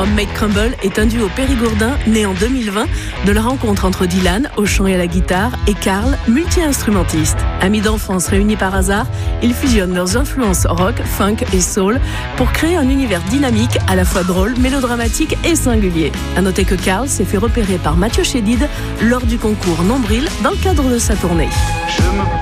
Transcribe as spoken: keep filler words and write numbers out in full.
Homemade Crumble est un duo périgourdin né en deux mille vingt de la rencontre entre Dylan, au chant et à la guitare, et Carl, multi-instrumentiste. Amis d'enfance réunis par hasard, ils fusionnent leurs influences rock, funk et soul pour créer un univers dynamique, à la fois drôle, mélodramatique et singulier. À noter que Carl s'est fait repérer par Mathieu Chédid lors du concours Nombril dans le cadre de sa tournée. Je me